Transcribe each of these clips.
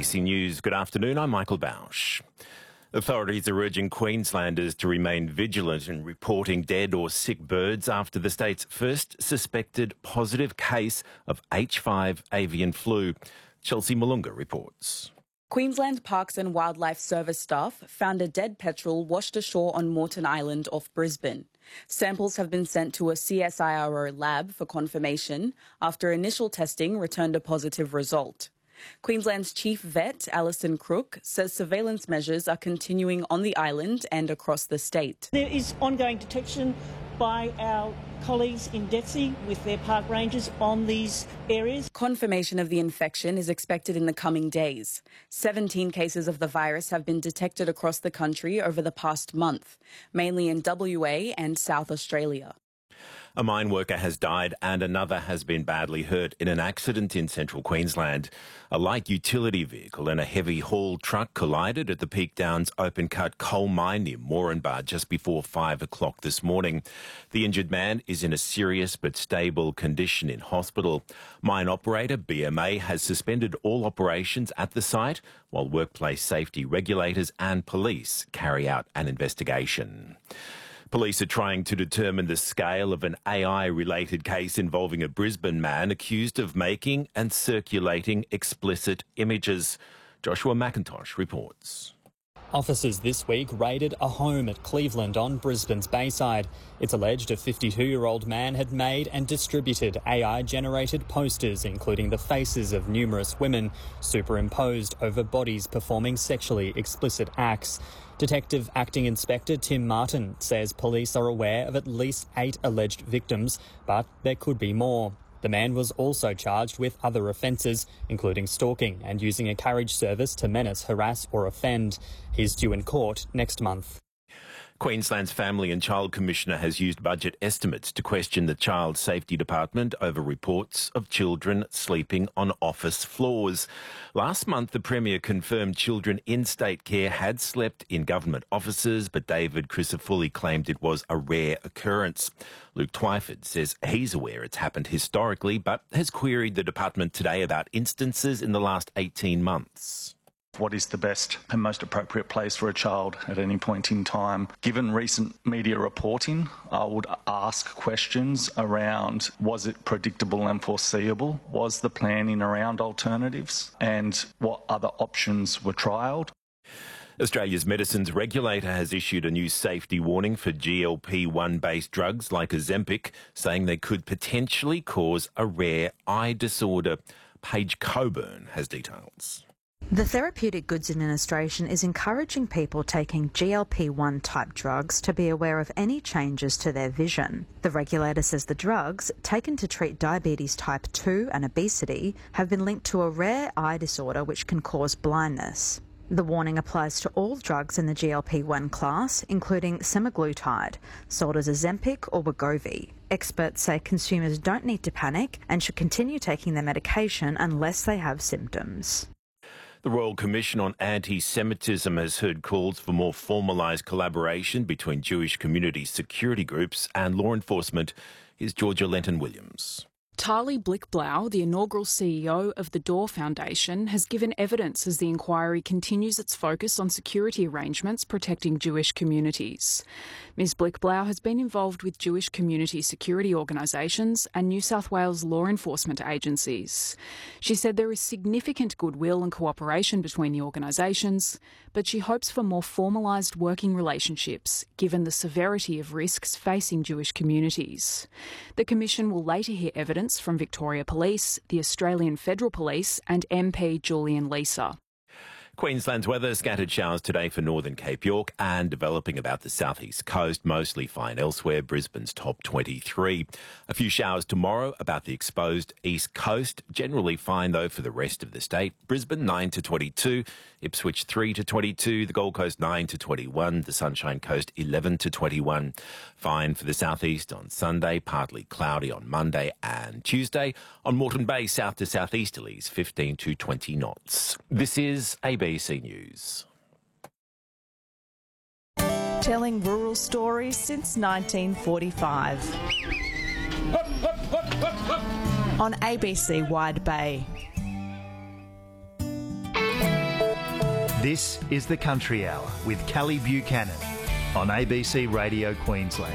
ABC News. Good afternoon, I'm Michael Bausch. Authorities are urging Queenslanders to remain vigilant in reporting dead or sick birds after the state's first suspected positive case of H5 avian flu. Chelsea Malunga reports. Queensland Parks and Wildlife Service staff found a dead petrel washed ashore on Moreton Island off Brisbane. Samples have been sent to a CSIRO lab for confirmation after initial testing returned a positive result. Queensland's chief vet, Alison Crook, says surveillance measures are continuing on the island and across the state. There is ongoing detection by our colleagues in DETSI with their park rangers on these areas. Confirmation of the infection is expected in the coming days. 17 cases of the virus have been detected across the country over the past month, mainly in WA and South Australia. A mine worker has died and another has been badly hurt in an accident in central Queensland. A light utility vehicle and a heavy haul truck collided at the Peak Downs open-cut coal mine near Moranbah just before 5 o'clock this morning. The injured man is in a serious but stable condition in hospital. Mine operator BMA has suspended all operations at the site while workplace safety regulators and police carry out an investigation. Police are trying to determine the scale of an AI-related case involving a Brisbane man accused of making and circulating explicit images. Joshua McIntosh reports. Officers this week raided a home at Cleveland on Brisbane's Bayside. It's alleged a 52-year-old man had made and distributed AI-generated posters, including the faces of numerous women, superimposed over bodies performing sexually explicit acts. Detective Acting Inspector Tim Martin says police are aware of at least 8 alleged victims, but there could be more. The man was also charged with other offences, including stalking and using a carriage service to menace, harass or offend. He's due in court next month. Queensland's Family and Child Commissioner has used budget estimates to question the Child Safety Department over reports of children sleeping on office floors. Last month, the Premier confirmed children in state care had slept in government offices, but David Crisafulli claimed it was a rare occurrence. Luke Twyford says he's aware it's happened historically, but has queried the department today about instances in the last 18 months. What is the best and most appropriate place for a child at any point in time? Given recent media reporting, I would ask questions around, was it predictable and foreseeable? Was the planning around alternatives? And what other options were trialled? Australia's medicines regulator has issued a new safety warning for GLP-1 based drugs like Ozempic, saying they could potentially cause a rare eye disorder. Paige Coburn has details. The Therapeutic Goods Administration is encouraging people taking GLP-1 type drugs to be aware of any changes to their vision. The regulator says the drugs, taken to treat diabetes type 2 and obesity, have been linked to a rare eye disorder which can cause blindness. The warning applies to all drugs in the GLP-1 class, including semaglutide, sold as Ozempic or Wegovy. Experts say consumers don't need to panic and should continue taking their medication unless they have symptoms. The Royal Commission on Anti-Semitism has heard calls for more formalised collaboration between Jewish community security groups and law enforcement. Here's Georgia Lenton-Williams. Tali Blickblau, the inaugural CEO of the Door Foundation, has given evidence as the inquiry continues its focus on security arrangements protecting Jewish communities. Ms Blickblau has been involved with Jewish community security organisations and New South Wales law enforcement agencies. She said there is significant goodwill and cooperation between the organisations, but she hopes for more formalised working relationships given the severity of risks facing Jewish communities. The Commission will later hear evidence from Victoria Police, the Australian Federal Police and MP Julian Leeser. Queensland's weather, scattered showers today for northern Cape York and developing about the southeast coast, mostly fine elsewhere, Brisbane's top 23. A few showers tomorrow about the exposed east coast, generally fine though for the rest of the state. Brisbane 9 to 22, Ipswich 3 to 22, the Gold Coast 9 to 21, the Sunshine Coast 11 to 21. Fine for the southeast on Sunday, partly cloudy on Monday and Tuesday. On Moreton Bay, south to southeasterlies 15 to 20 knots. This is ABC News. Telling rural stories since 1945. On ABC Wide Bay. This is the Country Hour with Callie Buchanan on ABC Radio Queensland.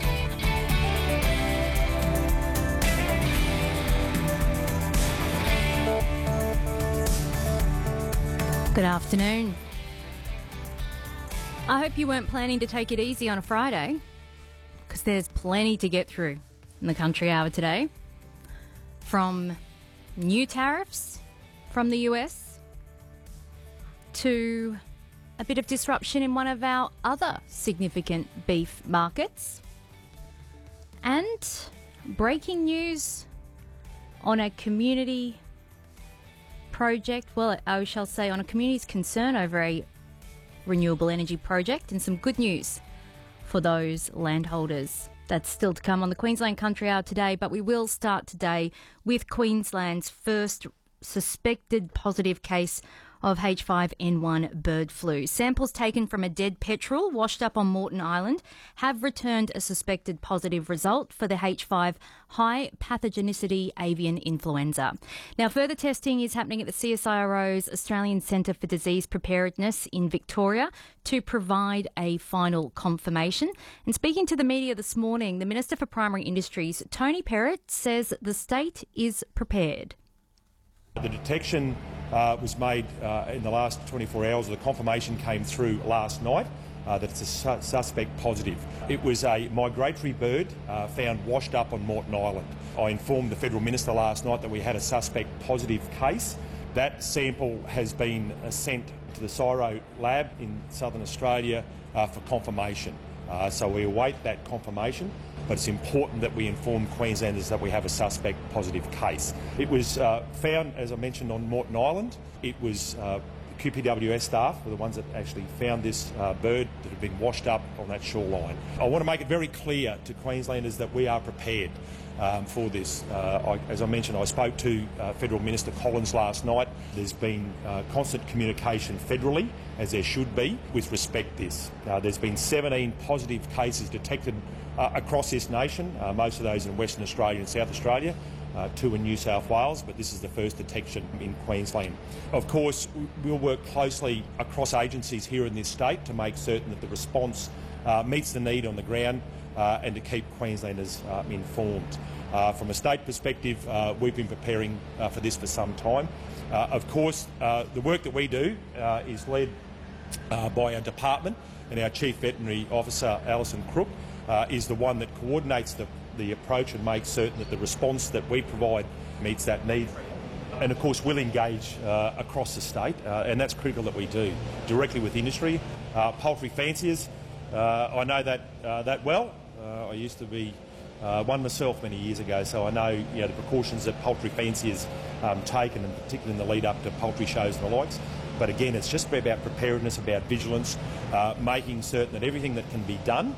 Good afternoon. I hope you weren't planning to take it easy on a Friday, because there's plenty to get through in the Country Hour today. From new tariffs from the US to a bit of disruption in one of our other significant beef markets, and breaking news on a community project, well, I shall say on a community's concern over a renewable energy project, and some good news for those landholders. That's still to come on the Queensland Country Hour today, but we will start today with Queensland's first suspected positive case of H5N1 bird flu. Samples taken from a dead petrel washed up on Moreton Island have returned a suspected positive result for the H5 high pathogenicity avian influenza. Now, further testing is happening at the CSIRO's Australian Centre for Disease Preparedness in Victoria to provide a final confirmation. And speaking to the media this morning, the Minister for Primary Industries, Tony Perrott, says the state is prepared. The detection was made in the last 24 hours. The confirmation came through last night that it's a suspect positive. It was a migratory bird found washed up on Moreton Island. I informed the Federal Minister last night that we had a suspect positive case. That sample has been sent to the CSIRO lab in Southern Australia for confirmation. So we await that confirmation, but it's important that we inform Queenslanders that we have a suspect positive case. It was found, as I mentioned, on Moreton Island. It was QPWS staff were the ones that actually found this bird that had been washed up on that shoreline. I want to make it very clear to Queenslanders that we are prepared for this. As I mentioned, I spoke to Federal Minister Collins last night. There's been constant communication federally, as there should be, with respect to this. There's been 17 positive cases detected across this nation, most of those in Western Australia and South Australia, 2 in New South Wales, but this is the first detection in Queensland. Of course, we'll work closely across agencies here in this state to make certain that the response meets the need on the ground and to keep Queenslanders informed. From a state perspective, we've been preparing for this for some time. Of course, the work that we do is led by our department, and our Chief Veterinary Officer, Alison Crook, is the one that coordinates the approach and makes certain that the response that we provide meets that need. And of course, we'll engage across the state, and that's critical that we do, directly with industry. Poultry fanciers, I know that well. I used to be one myself many years ago, so I know the precautions that poultry fanciers take, and particularly in the lead up to poultry shows and the likes. But again, it's just about preparedness, about vigilance, making certain that everything that can be done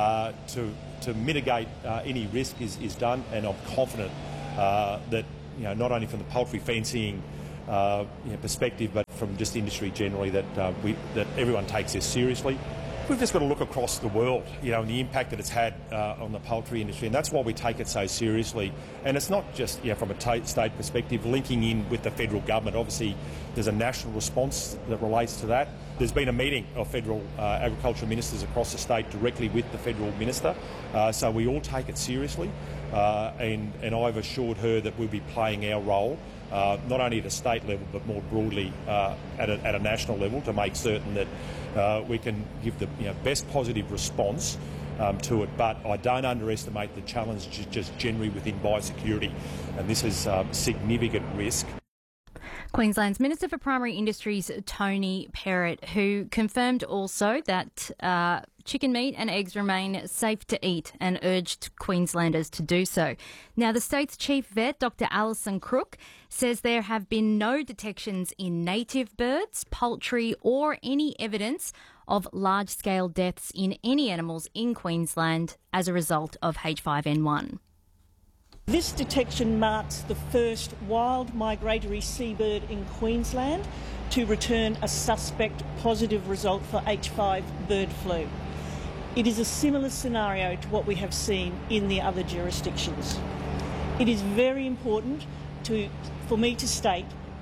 to mitigate any risk is done. And I'm confident that not only from the poultry fancying perspective, but from just industry generally, that everyone takes this seriously. We've just got to look across the world, and the impact that it's had on the poultry industry, and that's why we take it so seriously. And it's not just from a state perspective, linking in with the federal government. Obviously, there's a national response that relates to that. There's been a meeting of federal agriculture ministers across the state directly with the federal minister, so we all take it seriously. And I've assured her that we'll be playing our role, not only at a state level, but more broadly at a national level, to make certain that we can give the best positive response to it. But I don't underestimate the challenge just generally within biosecurity, and this is significant risk. Queensland's Minister for Primary Industries, Tony Perrott, who confirmed also that chicken meat and eggs remain safe to eat and urged Queenslanders to do so. Now, the state's chief vet, Dr. Alison Crook, says there have been no detections in native birds, poultry or any evidence of large-scale deaths in any animals in Queensland as a result of H5N1. This detection marks the first wild migratory seabird in Queensland to return a suspect positive result for H5 bird flu. It is a similar scenario to what we have seen in the other jurisdictions. It is very important for me to state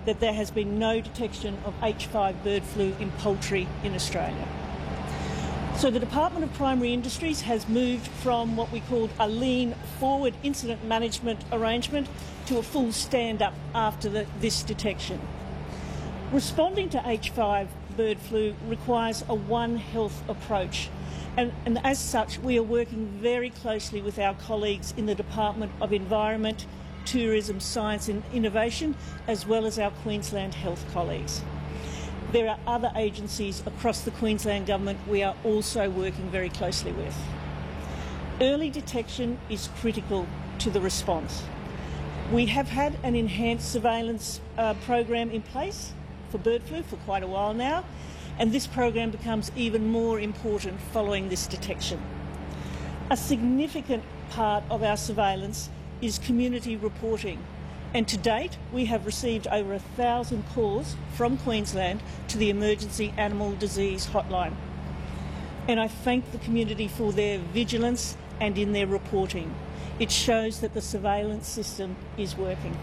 that there has been no detection of H5 bird flu in poultry in Australia. So the Department of Primary Industries has moved from what we called a lean forward incident management arrangement to a full stand-up after this detection. Responding to H5 bird flu requires a One Health approach, and as such we are working very closely with our colleagues in the Department of Environment, Tourism, Science and Innovation, as well as our Queensland Health colleagues. There are other agencies across the Queensland Government we are also working very closely with. Early detection is critical to the response. We have had an enhanced surveillance program in place for bird flu for quite a while now, and this program becomes even more important following this detection. A significant part of our surveillance is community reporting, and to date we have received over 1,000 calls from Queensland to the Emergency Animal Disease Hotline. And I thank the community for their vigilance and in their reporting. It shows that the surveillance system is working.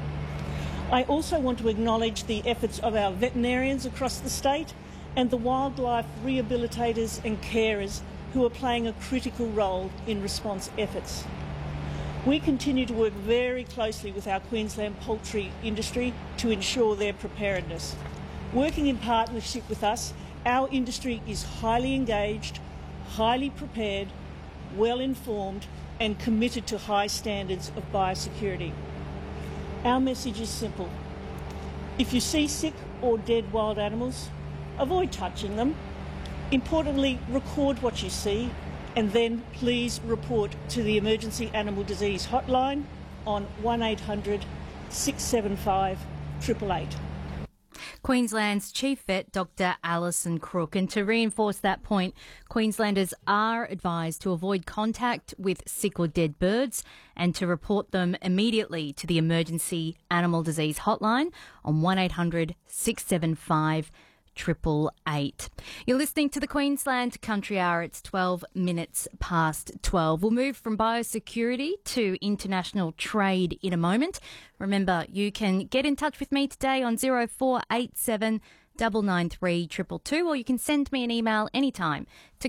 I also want to acknowledge the efforts of our veterinarians across the state and the wildlife rehabilitators and carers who are playing a critical role in response efforts. We continue to work very closely with our Queensland poultry industry to ensure their preparedness. Working in partnership with us, our industry is highly engaged, highly prepared, well informed and committed to high standards of biosecurity. Our message is simple. If you see sick or dead wild animals, avoid touching them. Importantly, record what you see and then please report to the Emergency Animal Disease Hotline on 1800 675 888. Queensland's Chief Vet, Dr Alison Crook. And to reinforce that point, Queenslanders are advised to avoid contact with sick or dead birds and to report them immediately to the Emergency Animal Disease Hotline on 1800 675 888. You're listening to the Queensland Country Hour. It's 12 minutes past 12. We'll move from biosecurity to international trade in a moment. Remember, you can get in touch with me today on 0487 993 222, or you can send me an email anytime to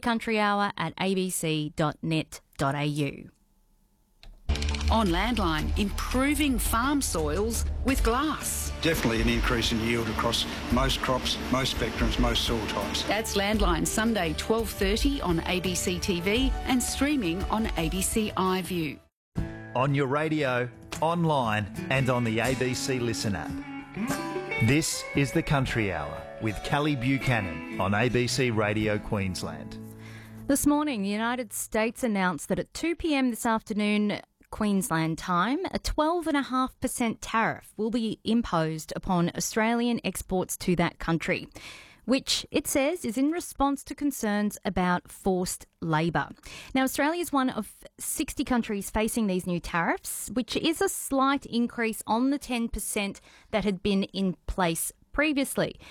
countryhour@abc.net.au. On Landline, improving farm soils with glass. Definitely an increase in yield across most crops, most spectrums, most soil types. That's Landline, Sunday 12:30 on ABC TV and streaming on ABC iView. On your radio, online and on the ABC Listen app. This is the Country Hour with Callie Buchanan on ABC Radio Queensland. This morning, the United States announced that at 2 p.m. this afternoon, Queensland time, a 12.5% tariff will be imposed upon Australian exports to that country, which it says is in response to concerns about forced labour. Now, Australia is one of 60 countries facing these new tariffs, which is a slight increase on the 10% that had been in place previously.